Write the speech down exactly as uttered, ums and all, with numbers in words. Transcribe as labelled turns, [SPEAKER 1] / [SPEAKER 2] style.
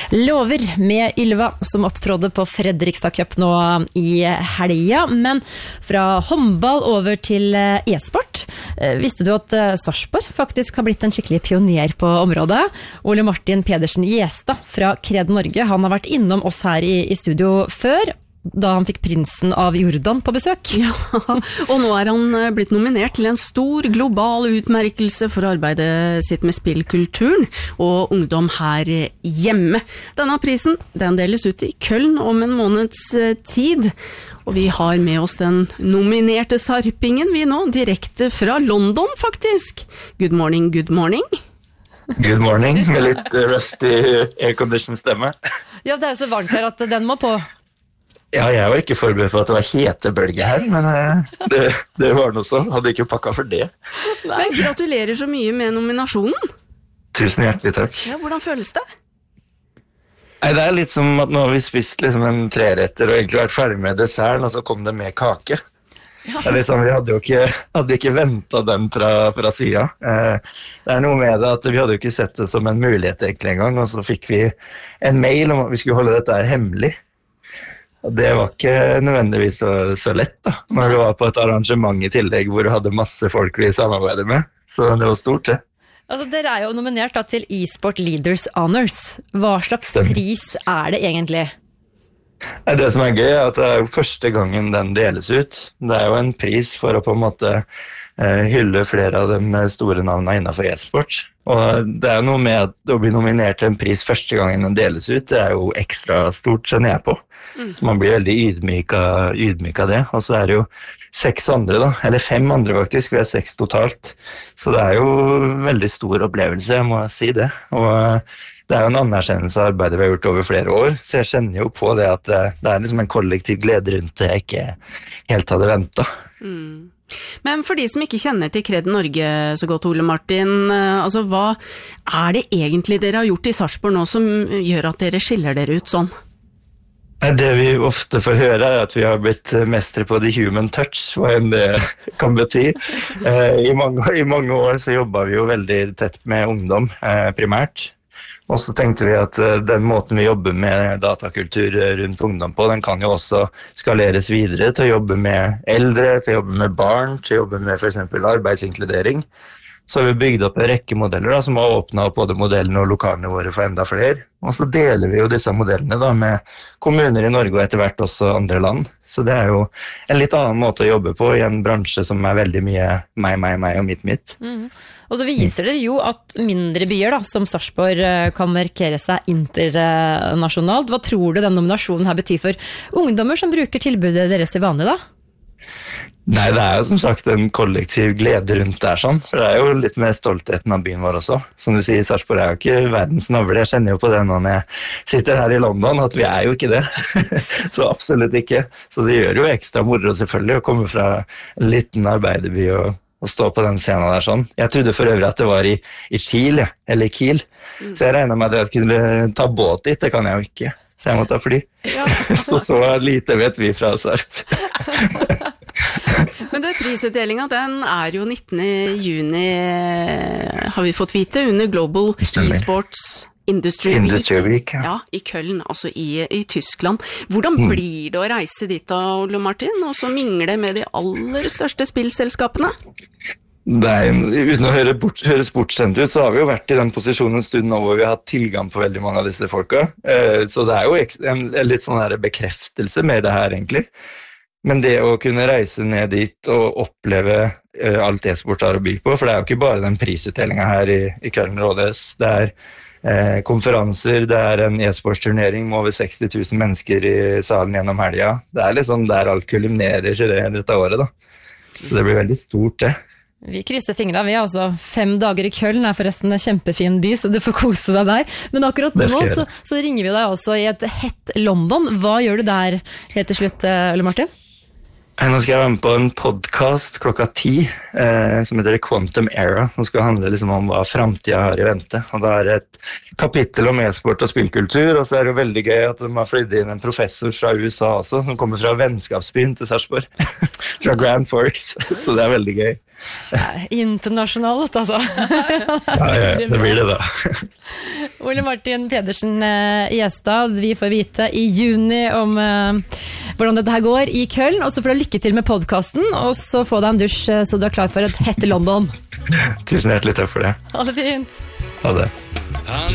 [SPEAKER 1] Lover med Ylva, som opptrådde på Fredrikstad Cup nå i helga. Men fra håndball over til e-sport. Visste du at Sarpsborg faktisk har blitt en skikkelig pioner på området? Ole Martin Pedersen Gjestad fra Kred Norge, han har vært innom oss her i, i studio før, da han fikk prinsen av Jordan på besøk.
[SPEAKER 2] Ja, og nå er han blitt nominert til en stor global utmerkelse for arbeidet sitt med spillkulturen og ungdom her hjemme. Denne prisen, den deles ut i Køln om en måneds tid, og vi har med oss den nominerte sarpingen vi nå, direkte fra London faktisk. Good morning, good morning.
[SPEAKER 3] Good morning, med litt rusty aircondition stemme.
[SPEAKER 1] Ja, det er jo så varmt her at den må på.
[SPEAKER 3] Ja, jeg var ikke forberedt på at det var hetebølge her, men det, det var noe så. Hadde ikke pakket for det.
[SPEAKER 2] Men gratulerer så mye med nominasjonen.
[SPEAKER 3] Tusen hjertelig takk.
[SPEAKER 2] Ja, hvordan føles det?
[SPEAKER 3] Nei, det er litt som at nå har vi spist liksom en treretter og egentlig vært ferdig med desserten, og så kom det med kake. Ja. Det er liksom, vi hadde jo ikke, hadde ikke ventet den fra, fra siden. Eh, det er noe med det at vi hadde jo ikke sett det som en mulighet egentlig en gang, og så fikk vi en mail om at vi skulle holde dette her hemmelig. Det var ikke nødvendigvis så, så lett da, når du var på et arrangement i tillegg hvor du hadde masse folk vi samarbeidet med, så det var stort det.
[SPEAKER 1] Altså, dere er jo nominert da, til eSport Leaders Honors. Hva slags pris er det egentlig?
[SPEAKER 3] Det som er gøy er at det er jo første gangen den deles ut. Det er jo en pris for å på en måte hylle flere av de store navnene innenfor e-sport. Og det er noe med at å bli nominert til en pris første gangen den deles ut, det er jo ekstra stort, kjenner jeg på. Mm. Man blir veldig ydmyk av, ydmyk av det. Og så er det jo seks andre da, eller fem andre faktisk, vi er seks totalt. Så det er jo en veldig stor opplevelse, jeg må si det. Og det er jo en anerkjennelse av arbeidet vi har gjort over flere år, så jeg kjenner jo på det at det, det er liksom en kollektiv glede rundt det jeg ikke helt hadde ventet.
[SPEAKER 2] Mm. Men for de som ikke kjenner til Kred Norge så godt, Ole Martin, altså hva er det egentlig dere har gjort i Sarpsborg nå som gjør at dere skiller dere ut sånn?
[SPEAKER 3] Det vi ofte får høre er at vi har blitt mestre på the human touch, hva enn det kan bety. I mange, i mange år så jobbet vi jo veldig tett med ungdom primært. Og så tenkte vi at den måten vi jobber med datakultur rundt ungdom på, den kan jo også skaleres videre til å jobbe med eldre, til å jobbe med barn, til å jobbe med for eksempel arbeidsinkludering. Så har vi bygd opp en rekke modeller da, som har åpnet opp både modellene og lokalene våre for enda flere. Og så deler vi jo disse modellene da, med kommuner i Norge og etter hvert også andre land. Så det er jo en litt annen måte å jobbe på i en bransje som er veldig mye meg, meg, meg og mitt, mitt.
[SPEAKER 1] Mm. Og så viser dere jo at mindre byer da, som Sarpsborg kan markere seg internasjonalt. Hva tror du den nominasjonen her betyr for ungdommer som bruker tilbudet deres til vanlig da?
[SPEAKER 3] Nei, det er jo som sagt en kollektiv glede rundt der sånn, for det er jo litt mer stoltheten av byen vår også. Som du sier, Sarpsborg er jo ikke verdens navle, jeg kjenner jo på det når jeg sitter her i London, at vi er jo ikke det. Så absolutt ikke. Så det gjør jo ekstra moro selvfølgelig å komme fra en liten arbeiderby og, og stå på den scenen der sånn. Jeg trodde for øvrig at det var i, i Kiel, eller Kiel, så jeg regnet med at jeg kunne ta båt dit, det kan jeg jo ikke. Så jeg må ta fly. Ja. så så lite vet vi fra Sarp.
[SPEAKER 2] Men det prisutdelingen, den er jo nittende juni, har vi fått vite, under Global eSports Industry,
[SPEAKER 3] Industry Week.
[SPEAKER 2] Week ja. Ja, i Køln, altså i, i Tyskland. Hvordan mm. blir det å reise dit da, Ole Martin, og så mingle med de aller største spillselskapene?
[SPEAKER 3] Nei, uten å høre, bort, høre sportsendt ut, så har vi jo vært i den posisjonen en stund nå hvor vi har hatt tilgang på veldig mange av disse folka. Så det er jo en, en litt sånn her bekreftelse med det her egentlig. Men det å kunne reise ned dit og oppleve uh, alt e-sport har å by på, for det er jo ikke bare den prisutdelingen her i, i Køln Rådhus, det er uh, konferanser, det er en e-sportsturnering med over seksti tusen mennesker i salen gjennom helga. Det er liksom der alt kulminerer i det, dette året da. Så det blir veldig stort det.
[SPEAKER 1] Vi krysser fingrene, vi altså. Fem dager i Køln er forresten en kjempefin by, så du får kose deg der. Men akkurat nå så, så ringer vi deg også i et hett London. Hva gjør du der helt til slutt, Ole Martin?
[SPEAKER 3] Nå skal jeg være med på en podcast klokka ti, eh, som heter Quantum Era, som skal handle liksom om hva fremtiden har i vente. Og det er et kapittel om e-sport og spillkultur, og så er det veldig gøy at de har flyttet inn en professor fra U S A også, som kommer fra vennskapsbyen til Sarpsborg, fra Grand Forks, så det er veldig gøy.
[SPEAKER 1] Internasjonalt, altså.
[SPEAKER 3] Ja, ja, det blir det da.
[SPEAKER 1] Ole Martin Pedersen uh, Gjestad, vi får vite i juni om uh, hvordan dette her går i Köln, og så får du lykke til med podcasten, og så få deg en dusj uh, så du er klar for et hette London.
[SPEAKER 3] Tusen hjertelig takk for det.
[SPEAKER 1] Ha det fint.
[SPEAKER 3] Ha det.
[SPEAKER 4] Han